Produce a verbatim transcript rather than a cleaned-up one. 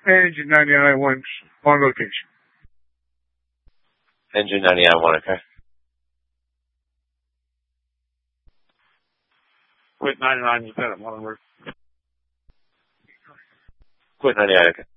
Engine ninety-nine one on location. Engine ninety-nine one, okay. Quit ninety-nine, you said it, one word. Quit ninety-nine, okay.